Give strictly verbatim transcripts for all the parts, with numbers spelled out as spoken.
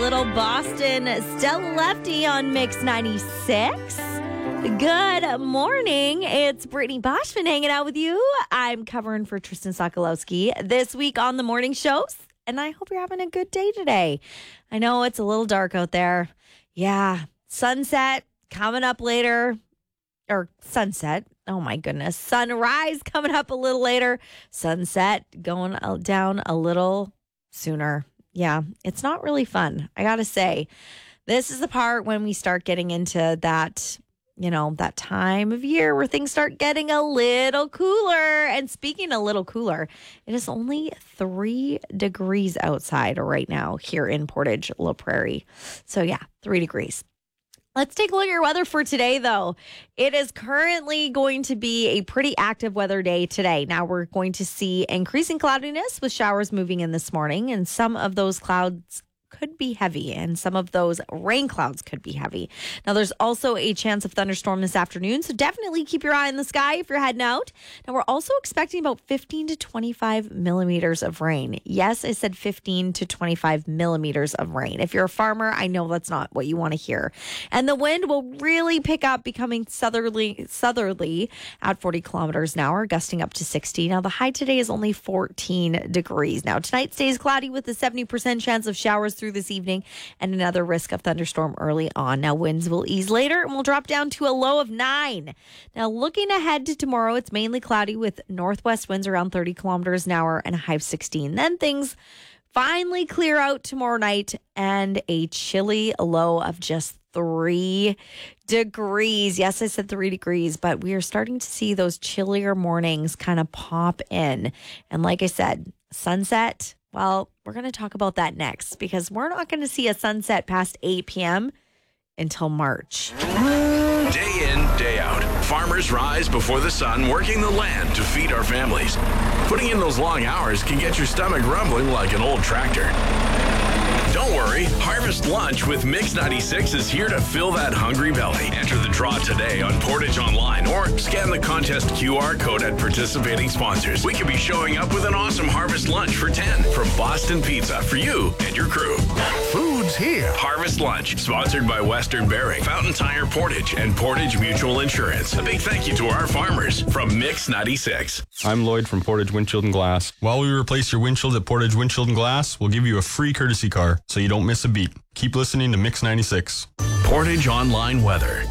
Little Boston, Stella Lefty on Mix ninety-six. Good morning. It's Brittany Boschman hanging out with you. I'm covering for Tristan Sokolowski this week on the morning shows, and I hope you're having a good day today. I know it's a little dark out there. Yeah, sunset coming up later, or sunset. Oh my goodness. Sunrise coming up a little later. Sunset going down a little sooner. Yeah, it's not really fun. I got to say, this is the part when we start getting into that, you know, that time of year where things start getting a little cooler. And speaking a little cooler, it is only three degrees outside right now here in Portage La Prairie. So yeah, three degrees. Let's take a look at your weather for today, though. It is currently going to be a pretty active weather day today. Now, we're going to see increasing cloudiness with showers moving in this morning, and some of those clouds could be heavy, and some of those rain clouds could be heavy. Now, there's also a chance of thunderstorm this afternoon, so definitely keep your eye in the sky if you're heading out. Now, we're also expecting about fifteen to twenty-five millimeters of rain. Yes, I said fifteen to twenty-five millimeters of rain. If you're a farmer, I know that's not what you want to hear. And the wind will really pick up, becoming southerly, southerly at forty kilometers an hour, gusting up to sixty. Now, the high today is only fourteen degrees. Now, tonight stays cloudy with a seventy percent chance of showers through this evening and another risk of thunderstorm early on. Now, winds will ease later and will drop down to a low of nine. Now, looking ahead to tomorrow, it's mainly cloudy with northwest winds around thirty kilometers an hour and a high of sixteen. Then things finally clear out tomorrow night and a chilly low of just three degrees. Yes, I said three degrees, but we are starting to see those chillier mornings kind of pop in. And like I said, sunset, well, we're going to talk about that next because we're not going to see a sunset past eight p.m. until March. Day in, day out, farmers rise before the sun, working the land to feed our families. Putting in those long hours can get your stomach rumbling like an old tractor. Don't worry, Harvest Lunch with Mix ninety-six is here to fill that hungry belly. Enter the draw today on Portage Online or scan the contest Q R code at participating sponsors. We could be showing up with an awesome Harvest Lunch for ten from Boston Pizza for you and your crew. Food's here. Harvest Lunch, sponsored by Western Bearing, Fountain Tire Portage, and Portage Mutual Insurance. A big thank you to our farmers from Mix ninety-six. I'm Lloyd from Portage Windshield and Glass. While we replace your windshield at Portage Windshield and Glass, we'll give you a free courtesy car so you don't miss a beat. Keep listening to Mix ninety-six. Portage Online weather.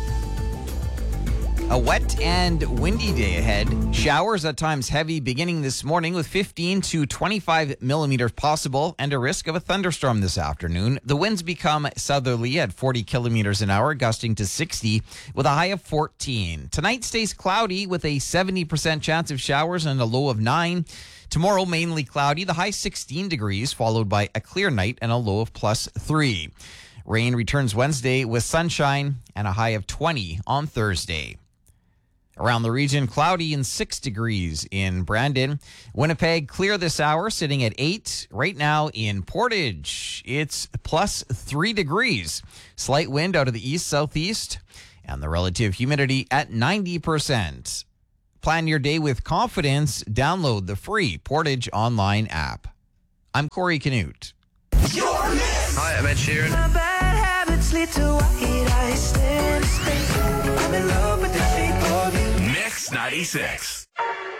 A wet and windy day ahead. Showers at times heavy beginning this morning with fifteen to twenty-five millimeters possible and a risk of a thunderstorm this afternoon. The winds become southerly at forty kilometers an hour, gusting to sixty with a high of fourteen. Tonight stays cloudy with a seventy percent chance of showers and a low of nine. Tomorrow, mainly cloudy, the high sixteen degrees, followed by a clear night and a low of plus three. Rain returns Wednesday with sunshine and a high of twenty on Thursday. Around the region, cloudy and six degrees in Brandon. Winnipeg, clear this hour, sitting at eight. Right now in Portage, it's plus three degrees. Slight wind out of the east-southeast, and the relative humidity at ninety percent. Plan your day with confidence. Download the free Portage Online app. I'm Corey Canute. Hi, I'm Ed Sheeran. My bad habits lead to white eyes staring straight. I'm in love with the shape of you. Mix ninety-six.